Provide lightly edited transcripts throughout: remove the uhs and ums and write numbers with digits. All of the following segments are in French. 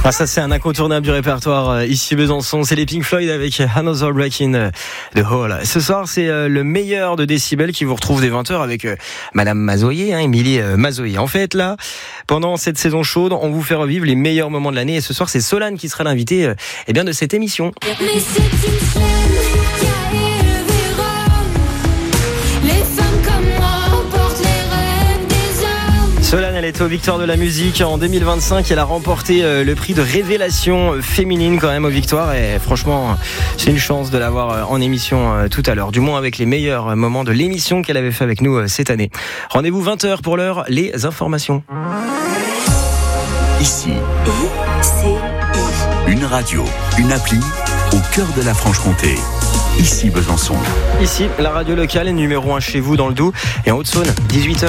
Ah, ça c'est un incontournable du répertoire ici Besançon, c'est les Pink Floyd avec Another Break in the Hall. Ce soir c'est le meilleur de Décibel qui vous retrouve dès 20h avec Madame Mazoyer, Émilie Mazoyer. En fait là, pendant cette saison chaude, on vous fait revivre les meilleurs moments de l'année et ce soir c'est Solane qui sera l'invité de cette émission. Mais c'est une flemme qui a élevé Rome. Les femmes comme moi portent les rêves des hommes. Solane, elle est aux Victoires de la musique en 2025. Elle a remporté le prix de révélation féminine quand même aux Victoires. Et franchement, c'est une chance de l'avoir en émission tout à l'heure. Du moins avec les meilleurs moments de l'émission qu'elle avait fait avec nous cette année. Rendez-vous 20h pour l'heure, les informations. Ici, une radio, une appli au cœur de la Franche-Comté. Ici Besançon. Ici, la radio locale, numéro 1 chez vous dans le Doubs et en Haute-Saône, 18h.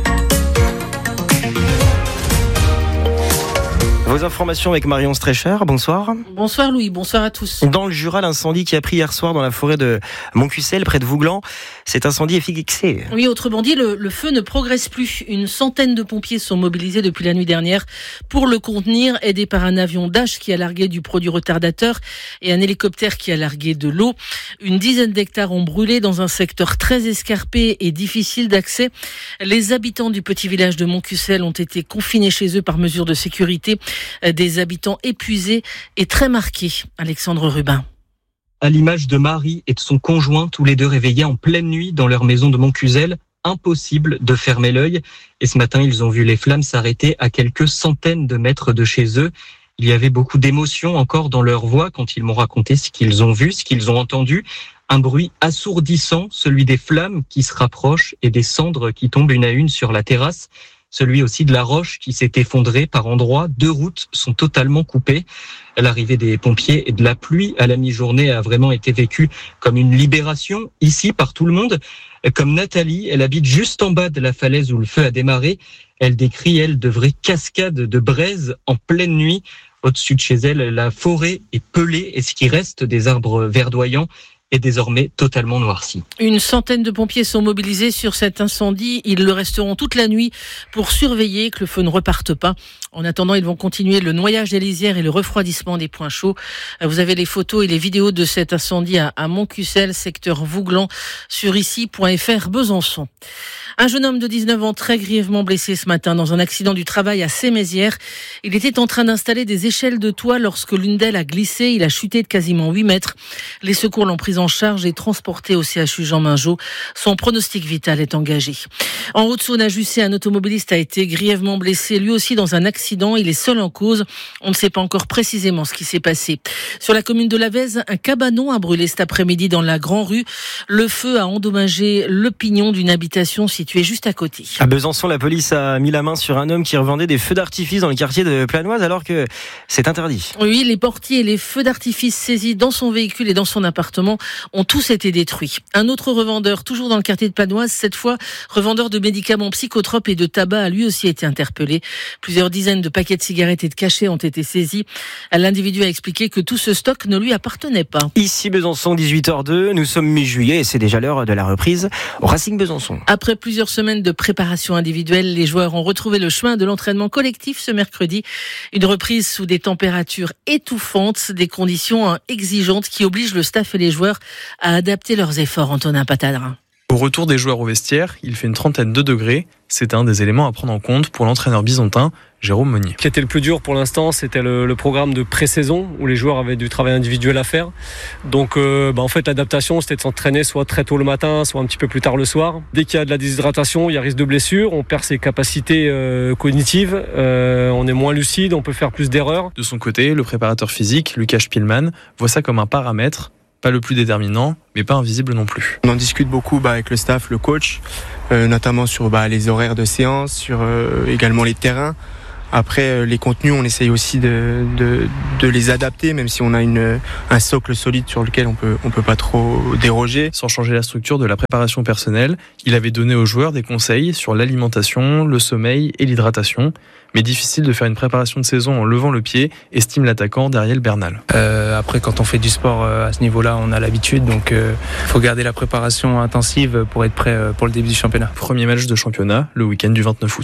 Vos informations avec Marion Streicher, bonsoir. Bonsoir Louis, bonsoir à tous. Dans le Jura, l'incendie qui a pris hier soir dans la forêt de Montcussel, près de Vouglan, cet incendie est fixé. Oui, autrement dit, le feu ne progresse plus. Une centaine de pompiers sont mobilisés depuis la nuit dernière pour le contenir, aidés par un avion Dash qui a largué du produit retardateur et un hélicoptère qui a largué de l'eau. Une dizaine d'hectares ont brûlé dans un secteur très escarpé et difficile d'accès. Les habitants du petit village de Montcussel ont été confinés chez eux par mesure de sécurité. Des habitants épuisés et très marqués. Alexandre Rubin. À l'image de Marie et de son conjoint, tous les deux réveillés en pleine nuit dans leur maison de Montcussel, impossible de fermer l'œil. Et ce matin, ils ont vu les flammes s'arrêter à quelques centaines de mètres de chez eux. Il y avait beaucoup d'émotion encore dans leur voix quand ils m'ont raconté ce qu'ils ont vu, ce qu'ils ont entendu. Un bruit assourdissant, celui des flammes qui se rapprochent et des cendres qui tombent une à une sur la terrasse. Celui aussi de la roche qui s'est effondrée par endroits. 2 routes sont totalement coupées. L'arrivée des pompiers et de la pluie à la mi-journée a vraiment été vécue comme une libération ici par tout le monde. Comme Nathalie, elle habite juste en bas de la falaise où le feu a démarré. Elle décrit, elle, de vraies cascades de braise en pleine nuit. Au-dessus de chez elle, la forêt est pelée et ce qui reste des arbres verdoyants est désormais totalement noirci. Une centaine de pompiers sont mobilisés sur cet incendie. Ils le resteront toute la nuit pour surveiller que le feu ne reparte pas. En attendant, ils vont continuer le noyage des lisières et le refroidissement des points chauds. Vous avez les photos et les vidéos de cet incendie à Montcussel, secteur Vouglan, sur ici.fr Besançon. Un jeune homme de 19 ans très grièvement blessé ce matin dans un accident du travail à Sémézières. Il était en train d'installer des échelles de toit lorsque l'une d'elles a glissé. Il a chuté de quasiment 8 mètres. Les secours l'ont pris en charge et transporté au CHU Jean Mingeot. Son pronostic vital est engagé. En Haute-Saône, à Jussey, un automobiliste a été grièvement blessé, lui aussi dans un accident. Il est seul en cause. On ne sait pas encore précisément ce qui s'est passé. Sur la commune de Lavèze, un cabanon a brûlé cet après-midi dans la Grand-Rue. Le feu a endommagé le pignon d'une habitation située juste à côté. À Besançon, la police a mis la main sur un homme qui revendait des feux d'artifice dans le quartier de Planoise alors que c'est interdit. Oui, les portiers et les feux d'artifice saisis dans son véhicule et dans son appartement ont tous été détruits. Un autre revendeur, toujours dans le quartier de Planoise, cette fois revendeur de médicaments psychotropes et de tabac, a lui aussi été interpellé. Plusieurs dizaines de paquets de cigarettes et de cachets ont été saisis. L'individu a expliqué que tout ce stock ne lui appartenait pas. Ici Besançon, 18h02, nous sommes mi-juillet et c'est déjà l'heure de la reprise au Racing Besançon. Après plusieurs semaines de préparation individuelle, les joueurs ont retrouvé le chemin de l'entraînement collectif ce mercredi. Une reprise sous des températures étouffantes, des conditions exigeantes qui obligent le staff et les joueurs à adapter leurs efforts. Antonin Patadrin. Au retour des joueurs au vestiaire, il fait une trentaine de degrés. C'est un des éléments à prendre en compte pour l'entraîneur bisontin, Jérôme Monnier. Ce qui était le plus dur pour l'instant, c'était le programme de pré-saison où les joueurs avaient du travail individuel à faire. Donc en fait, l'adaptation, c'était de s'entraîner soit très tôt le matin, soit un petit peu plus tard le soir. Dès qu'il y a de la déshydratation, il y a risque de blessure, on perd ses capacités cognitives, on est moins lucide, on peut faire plus d'erreurs. De son côté, le préparateur physique, Lucas Spielmann, voit ça comme un paramètre, pas le plus déterminant, mais pas invisible non plus. On en discute beaucoup avec le staff, le coach, notamment sur les horaires de séance, sur également les terrains. Après, les contenus, on essaye aussi de les adapter, même si on a un socle solide sur lequel on peut pas trop déroger. Sans changer la structure de la préparation personnelle, il avait donné aux joueurs des conseils sur l'alimentation, le sommeil et l'hydratation. Mais difficile de faire une préparation de saison en levant le pied, estime l'attaquant Dariel Bernal. Après, quand on fait du sport à ce niveau-là, on a l'habitude, donc faut garder la préparation intensive pour être prêt pour le début du championnat. Premier match de championnat, le week-end du 29 août.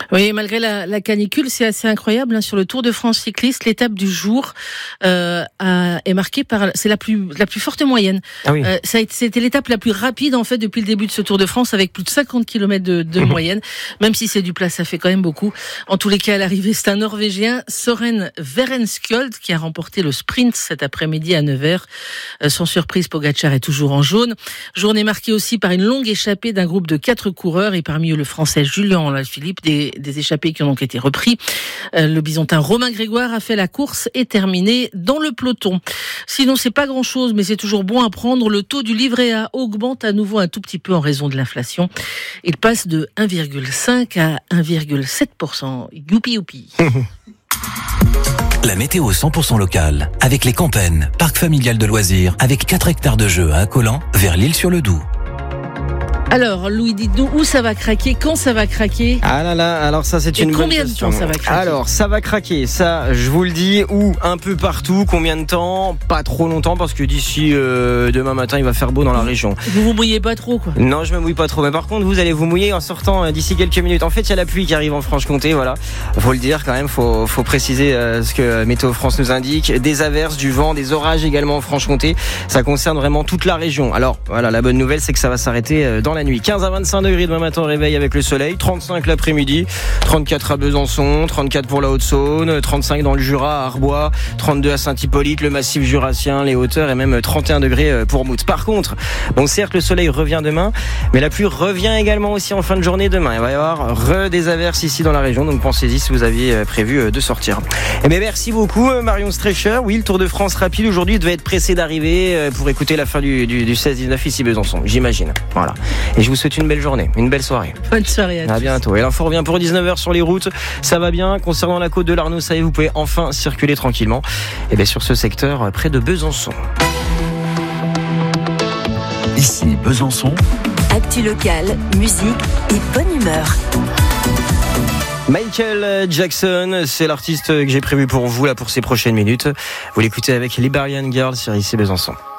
Oui, malgré la canicule, c'est assez incroyable. Hein, sur le Tour de France cycliste, l'étape du jour est marquée par, c'est la plus forte moyenne. Ah oui. C'était l'étape la plus rapide en fait depuis le début de ce Tour de France, avec plus de 50 km de moyenne. Même si c'est du plat, ça fait quand même beaucoup. En tous les cas, à l'arrivée, c'est un Norvégien, Søren Werenskjold, qui a remporté le sprint cet après-midi à Nevers. Sans surprise, Pogačar est toujours en jaune. Journée marquée aussi par une longue échappée d'un groupe de 4 coureurs, et parmi eux le Français Julien Alaphilippe, des échappés qui ont donc été repris. Le Bisontin Romain Grégoire a fait la course et terminé dans le peloton. Sinon, c'est pas grand-chose, mais c'est toujours bon à prendre. Le taux du livret A augmente à nouveau un tout petit peu en raison de l'inflation. Il passe de 1,5 à 1,7%. Youpi youpi. La météo 100% locale, avec les Campennes, parc familial de loisirs, avec 4 hectares de jeux à Accolant, vers l'Île-sur-le-Doubs. Alors, Louis, dites-nous où ça va craquer, quand ça va craquer. Ah là là, alors ça c'est une bonne question. Combien de temps ça va craquer? Alors, ça va craquer, ça je vous le dis, où un peu partout, combien de temps? Pas trop longtemps, parce que d'ici demain matin il va faire beau dans la région. Vous mouillez pas trop, quoi? Non, je me mouille pas trop, mais par contre vous allez vous mouiller en sortant d'ici quelques minutes. En fait, il y a la pluie qui arrive en Franche-Comté, voilà. Faut le dire quand même, faut préciser ce que Météo France nous indique. Des averses, du vent, des orages également en Franche-Comté. Ça concerne vraiment toute la région. Alors, voilà, la bonne nouvelle c'est que ça va s'arrêter dans la nuit. 15 à 25 degrés demain matin au réveil avec le soleil, 35 l'après-midi, 34 à Besançon, 34 pour la Haute-Saône, 35 dans le Jura, à Arbois, 32 à Saint-Hippolyte, le massif jurassien, les hauteurs, et même 31 degrés pour Mout. Par contre, bon, certes le soleil revient demain, mais la pluie revient également aussi en fin de journée demain. Il va y avoir des averses ici dans la région, donc pensez-y si vous aviez prévu de sortir. Et bien merci beaucoup Marion Streicher. Oui, le Tour de France rapide aujourd'hui devait être pressé d'arriver pour écouter la fin du 16-19 ici Besançon, j'imagine. Voilà. Et je vous souhaite une belle journée, une belle soirée. Bonne soirée à tous. À bientôt. Et l'info revient pour 19h sur les routes. Ça va bien. Concernant la côte de l'Arnaud, ça y est, vous pouvez enfin circuler tranquillement. Et bien sur ce secteur près de Besançon. Ici Besançon. Actu locale, musique et bonne humeur. Michael Jackson, c'est l'artiste que j'ai prévu pour vous là pour ces prochaines minutes. Vous l'écoutez avec Liberian Girl sur ici Besançon.